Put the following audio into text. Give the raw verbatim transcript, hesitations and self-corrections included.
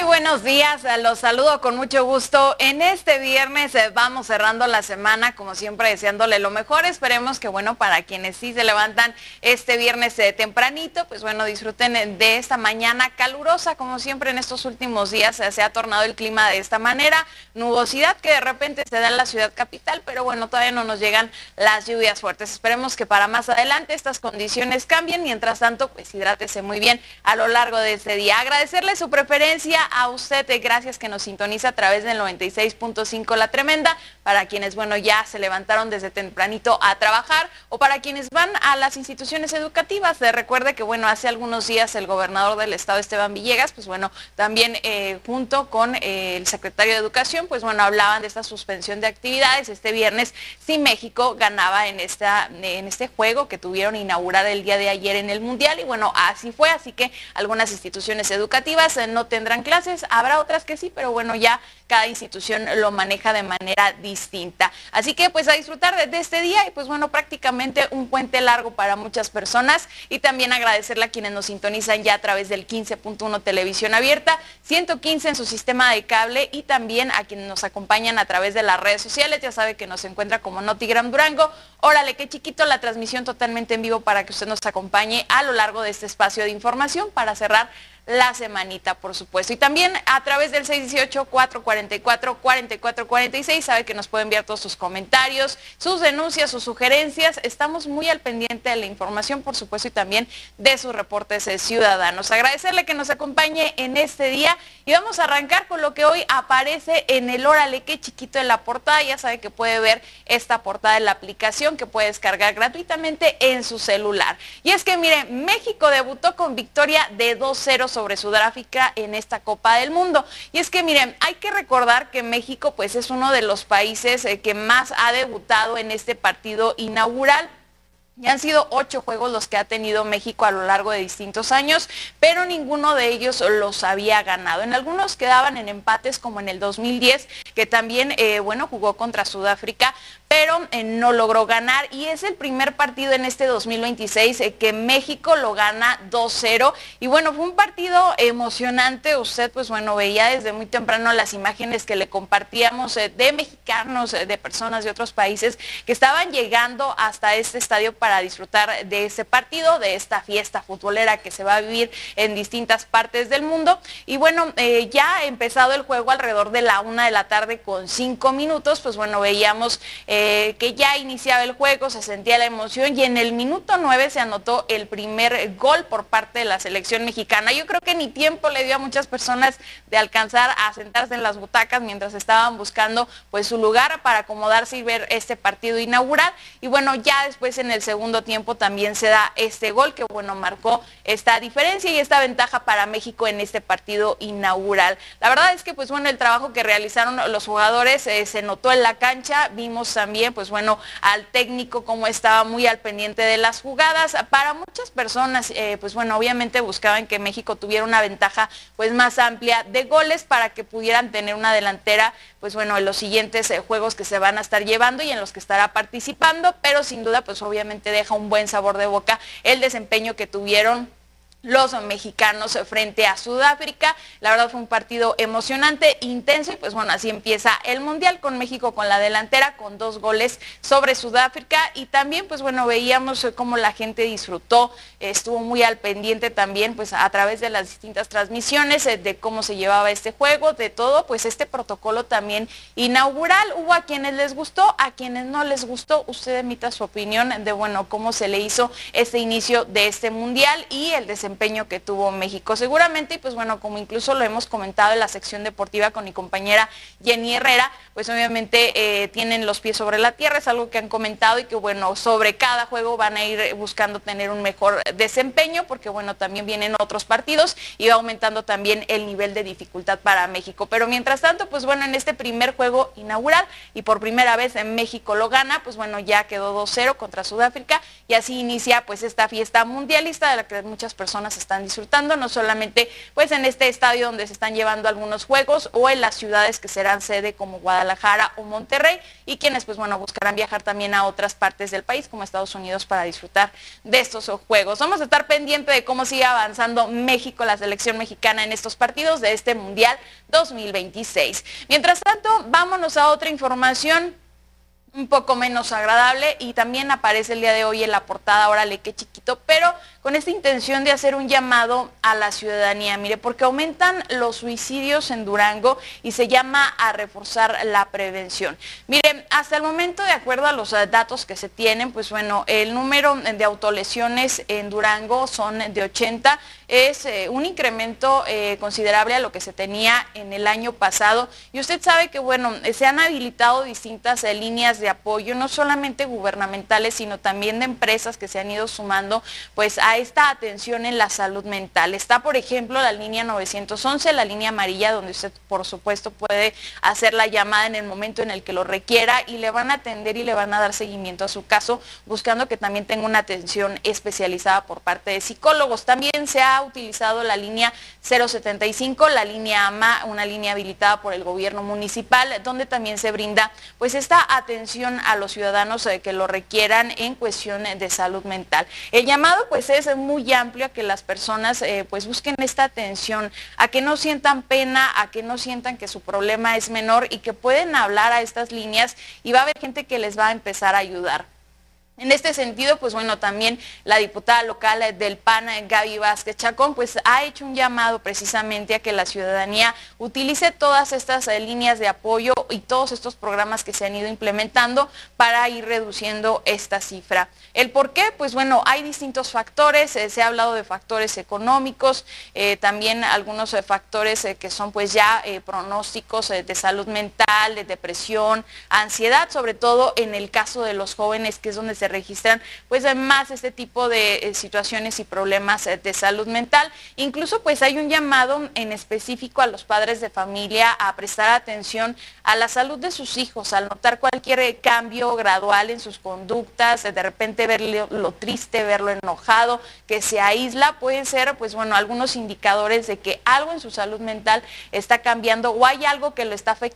buenos días, los saludo con mucho gusto. En este viernes eh, vamos cerrando la semana, como siempre deseándole lo mejor. Esperemos que, bueno, para quienes sí se levantan este viernes eh, tempranito, pues bueno, disfruten de esta mañana calurosa, como siempre en estos últimos días eh, se ha tornado el clima de esta manera. Nubosidad que de repente se da en la ciudad capital, pero bueno, todavía no nos llegan las lluvias fuertes. Esperemos que para más adelante estas condiciones cambien. Mientras tanto, pues hidrátese muy bien a lo largo de este día. Agradecerle su preferencia a usted, gracias que nos sintoniza a través del noventa y seis punto cinco La Tremenda, para quienes, bueno, ya se levantaron desde tempranito a trabajar o para quienes van a las instituciones educativas. Se recuerde que, bueno, hace algunos días el gobernador del estado, Esteban Villegas, pues bueno, también eh, junto con eh, el secretario de Educación, pues bueno, hablaban de esta suspensión de actividades este viernes si México ganaba en, esta, en este juego que tuvieron inaugurar el día de ayer en el Mundial, y bueno, así fue, así que algunas instituciones educativas eh, no tendrán clases, habrá otras que sí, pero bueno, ya cada institución lo maneja de manera distinta. Así que pues a disfrutar de, de este día y pues bueno, prácticamente un puente largo para muchas personas, y también agradecerle a quienes nos sintonizan ya a través del quince punto uno Televisión Abierta, ciento quince en su sistema de cable, y también a quienes nos acompañan a través de las redes sociales. Ya sabe que nos encuentra como Notigram Durango. Órale, qué chiquito, la transmisión totalmente en vivo para que usted nos acompañe a lo largo de este espacio de información para cerrar la semanita, por supuesto. Y también a través del seis dieciocho, cuatro cuarenta y cuatro, cuarenta y cuatro cuarenta y seis, sabe que nos puede enviar todos sus comentarios, sus denuncias, sus sugerencias. Estamos muy al pendiente de la información, por supuesto, y también de sus reportes eh, ciudadanos. Agradecerle que nos acompañe en este día, y vamos a arrancar con lo que hoy aparece en el Órale, qué chiquito en la portada. Ya sabe que puede ver esta portada en la aplicación que puede descargar gratuitamente en su celular. Y es que, mire, México debutó con victoria de dos cero sobre Sudáfrica en esta Copa del Mundo. Y es que, miren, hay que recordar que México pues es uno de los países eh, que más ha debutado en este partido inaugural. Ya han sido ocho juegos los que ha tenido México a lo largo de distintos años, pero ninguno de ellos los había ganado. En algunos quedaban en empates, como en el dos mil diez, que también, eh, bueno, jugó contra Sudáfrica, pero eh, no logró ganar, y es el primer partido en este dos mil veintiséis eh, que México lo gana dos cero, y bueno, fue un partido emocionante. Usted, pues bueno, veía desde muy temprano las imágenes que le compartíamos eh, de mexicanos, eh, de personas de otros países que estaban llegando hasta este estadio para para disfrutar de ese partido, de esta fiesta futbolera que se va a vivir en distintas partes del mundo. Y bueno, eh, ya ha empezado el juego alrededor de la una de la tarde con cinco minutos, pues bueno, veíamos eh, que ya iniciaba el juego, se sentía la emoción, y en el minuto nueve se anotó el primer gol por parte de la selección mexicana. Yo creo que ni tiempo le dio a muchas personas de alcanzar a sentarse en las butacas mientras estaban buscando pues su lugar para acomodarse y ver este partido inaugural. Y bueno, ya después en el segundo segundo tiempo también se da este gol que, bueno, marcó esta diferencia y esta ventaja para México en este partido inaugural. La verdad es que, pues bueno, el trabajo que realizaron los jugadores eh, se notó en la cancha. Vimos también, pues bueno, al técnico como estaba muy al pendiente de las jugadas. Para muchas personas, eh, pues bueno, obviamente buscaban que México tuviera una ventaja pues más amplia de goles para que pudieran tener una delantera, pues bueno, en los siguientes eh, juegos que se van a estar llevando y en los que estará participando, pero sin duda, pues obviamente deja un buen sabor de boca el desempeño que tuvieron los mexicanos frente a Sudáfrica. La verdad fue un partido emocionante, intenso, y pues bueno, así empieza el Mundial, con México con la delantera, con dos goles sobre Sudáfrica. Y también, pues bueno, veíamos cómo la gente disfrutó, estuvo muy al pendiente también, pues a través de las distintas transmisiones, de cómo se llevaba este juego, de todo, pues este protocolo también inaugural. Hubo a quienes les gustó, a quienes no les gustó. Usted emita su opinión de, bueno, cómo se le hizo este inicio de este Mundial y el desempeño desempeño que tuvo México. Seguramente, y pues bueno, como incluso lo hemos comentado en la sección deportiva con mi compañera Jenny Herrera, pues obviamente eh, tienen los pies sobre la tierra, es algo que han comentado, y que bueno, sobre cada juego van a ir buscando tener un mejor desempeño, porque bueno, también vienen otros partidos y va aumentando también el nivel de dificultad para México. Pero mientras tanto, pues bueno, en este primer juego inaugural, y por primera vez en México lo gana, pues bueno, ya quedó dos cero contra Sudáfrica, y así inicia pues esta fiesta mundialista de la que muchas personas personas están disfrutando, no solamente pues en este estadio donde se están llevando algunos juegos o en las ciudades que serán sede como Guadalajara o Monterrey, y quienes pues bueno buscarán viajar también a otras partes del país como Estados Unidos para disfrutar de estos juegos. Vamos a estar pendiente de cómo sigue avanzando México, la selección mexicana en estos partidos de este Mundial dos mil veintiséis. Mientras tanto, vámonos a otra información un poco menos agradable, y también aparece el día de hoy en la portada, órale qué chiquito, pero con esta intención de hacer un llamado a la ciudadanía, mire, porque aumentan los suicidios en Durango y se llama a reforzar la prevención. Mire, hasta el momento, de acuerdo a los datos que se tienen, pues bueno, el número de autolesiones en Durango son de ochenta, es eh, un incremento eh, considerable a lo que se tenía en el año pasado, y usted sabe que bueno, se han habilitado distintas eh, líneas de apoyo, no solamente gubernamentales, sino también de empresas que se han ido sumando pues a esta atención en la salud mental. Está, por ejemplo, la línea novecientos once, la línea amarilla, donde usted por supuesto puede hacer la llamada en el momento en el que lo requiera y le van a atender y le van a dar seguimiento a su caso, buscando que también tenga una atención especializada por parte de psicólogos. También se ha utilizado la línea cero setenta y cinco, la línea A M A, una línea habilitada por el gobierno municipal, donde también se brinda pues esta atención a los ciudadanos eh, que lo requieran en cuestión de salud mental. El llamado pues es muy amplio a que las personas eh, pues busquen esta atención, a que no sientan pena, a que no sientan que su problema es menor y que pueden hablar a estas líneas y va a haber gente que les va a empezar a ayudar. En este sentido, pues bueno, también la diputada local del P A N, Gaby Vázquez Chacón, pues ha hecho un llamado precisamente a que la ciudadanía utilice todas estas eh, líneas de apoyo y todos estos programas que se han ido implementando para ir reduciendo esta cifra. ¿El por qué? Pues bueno, hay distintos factores, eh, se ha hablado de factores económicos, eh, también algunos eh, factores eh, que son pues ya eh, pronósticos eh, de salud mental, de depresión, ansiedad, sobre todo en el caso de los jóvenes, que es donde se registran pues más este tipo de eh, situaciones y problemas eh, de salud mental. Incluso pues hay un llamado en específico a los padres de familia a prestar atención a la salud de sus hijos, al notar cualquier eh, cambio gradual en sus conductas, eh, de repente verlo lo triste, verlo enojado, que se aísla, pueden ser pues bueno algunos indicadores de que algo en su salud mental está cambiando o hay algo que lo está afectando